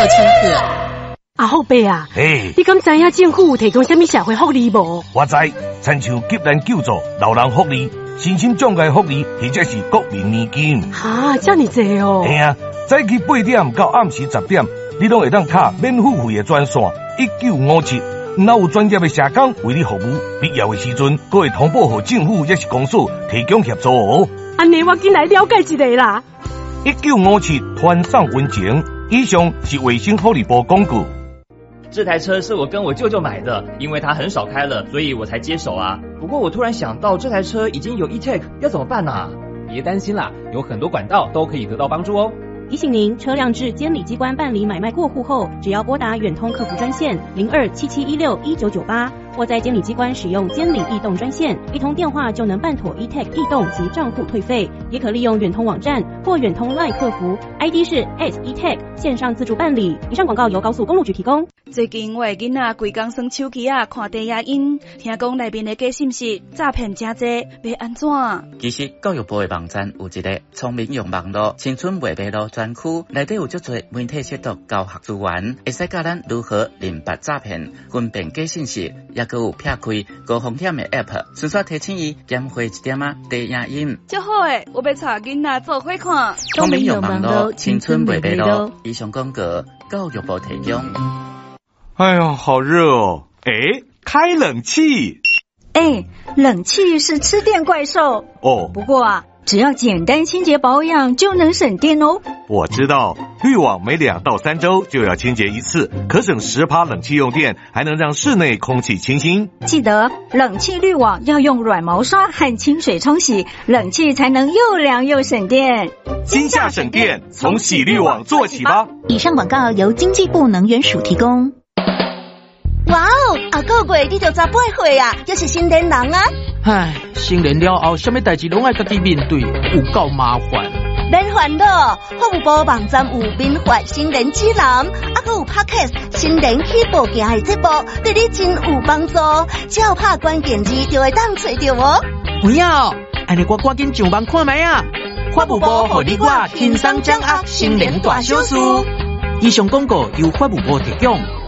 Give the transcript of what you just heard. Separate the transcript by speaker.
Speaker 1: 请客。
Speaker 2: 阿后伯啊，你敢知影政府有提供什么社会福利无？
Speaker 3: 我知，亲像急难救助、老人福利、身心障碍福利，或者是国民年金。
Speaker 2: 哈，这么多哦！
Speaker 3: 嘿啊，早起8点到暗时10点，你拢会当卡免付费的专线1957，若有专业的社工为你服务，必要的时阵，阁会通报给政府也是公司提供协助哦。
Speaker 2: 安尼我进来了解一下啦。
Speaker 3: 1957团上温情，以上是卫生福利部广告。
Speaker 4: 这台车是我跟我舅舅买的，因为他很少开了，所以我才接手啊。不过我突然想到，这台车已经有 eTag， 要怎么办啊？
Speaker 5: 别担心啦，有很多管道都可以得到帮助哦。
Speaker 6: 提醒您，车辆至监理机关办理买卖过户后，只要拨打远通客服专线0277161998，或在监理机关使用监理异动专线，一通电话就能办妥 eTag 异动及账户退费。也可利用远通网站或远通 LINE 客服 ，ID 是 @eTag 线上自助办理。以上广告由高速公路局提供。
Speaker 7: 最近我的囡仔规工耍手机啊，看低影音，听讲内面的假信息诈骗真多，要安怎？
Speaker 8: 其实教育部的网站有一个聪明用网络青春未迷路专区，内底有足多媒体识读教学资源，会使教咱如何认别诈骗、分辨假信息，也佮有撇开高风险的 App， 顺续提醒伊减回一点啊低影音。
Speaker 7: 足好诶，我要带囡仔做伙看。
Speaker 8: 聪明用网络青春未迷路，以上广告教育部提供。
Speaker 9: 哎呦，好热哦！开冷气。
Speaker 10: 冷气是吃电怪兽
Speaker 9: 哦。
Speaker 10: 不过啊，只要简单清洁保养就能省电哦。
Speaker 9: 我知道，滤网每2到3周就要清洁一次，可省10%冷气用电，还能让室内空气清新。
Speaker 10: 记得冷气滤网要用软毛刷和清水冲洗，冷气才能又凉又省电。
Speaker 9: 今夏省电，从洗滤网做起吧。
Speaker 11: 以上广告由经济部能源署提供。
Speaker 12: 哇哦，下个月你就18岁啊，就是成年人啊！
Speaker 13: 唉，成年了后，什么代志拢爱家己面对，有够麻烦。
Speaker 12: 免烦恼，法务部网站有民法成年指南，还有 Podcast 成年起步行的节目，对你真有帮助。只要拍关键字就会当找到哦。
Speaker 13: 不要，安尼我赶紧上网看卖啊！法务部互你我轻松掌握成年大小事。以上广告由法务部提供。